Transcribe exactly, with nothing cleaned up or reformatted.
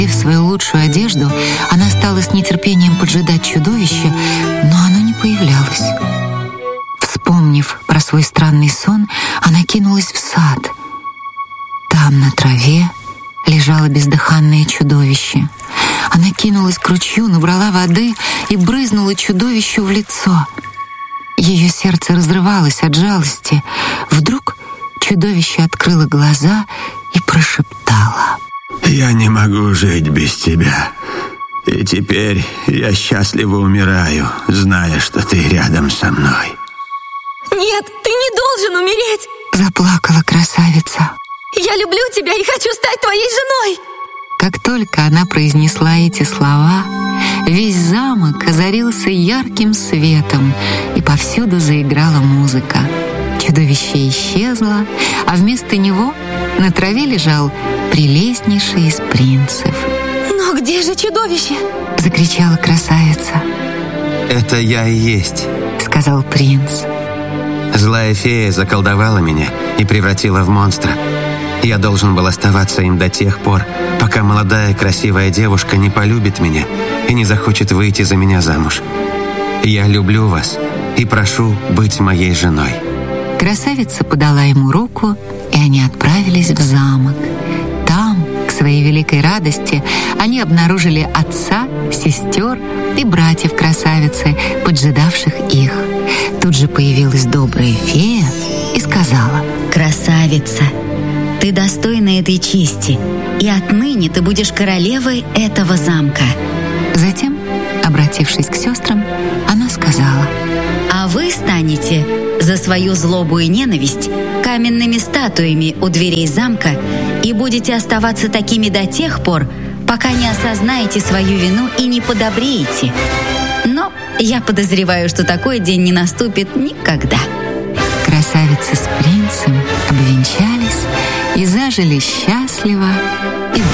В свою лучшую одежду, она стала с нетерпением поджидать чудовище, но оно не появлялось. Вспомнив про свой странный сон, она кинулась в сад. Там на траве лежало бездыханное чудовище. Она кинулась к ручью, набрала воды и брызнула чудовищу в лицо. Ее сердце разрывалось от жалости. Вдруг чудовище открыло глаза и прошептало: «Я не могу жить без тебя. И теперь я счастливо умираю, зная, что ты рядом со мной». «Нет, ты не должен умереть!» Заплакала красавица. «Я люблю тебя и хочу стать твоей женой!» Как только она произнесла эти слова, весь замок озарился ярким светом, и повсюду заиграла музыка. Чудовище исчезло, а вместо него на траве лежал прелестнейший из принцев. «Но где же чудовище?» — закричала красавица. «Это я и есть», — сказал принц. «Злая фея заколдовала меня и превратила в монстра. Я должен был оставаться им до тех пор, пока молодая красивая девушка не полюбит меня и не захочет выйти за меня замуж. Я люблю вас и прошу быть моей женой». Красавица подала ему руку, и они отправились в замок. Там, к своей великой радости, они обнаружили отца, сестер и братьев красавицы, поджидавших их. Тут же появилась добрая фея и сказала: «Красавица, ты достойна этой чести, и отныне ты будешь королевой этого замка». Затем, обратившись к сестрам, она сказала: «А вы станете за свою злобу и ненависть каменными статуями у дверей замка и будете оставаться такими до тех пор, пока не осознаете свою вину и не подобреете. Но я подозреваю, что такой день не наступит никогда». Красавица с принцем обвенчались и зажили счастливо и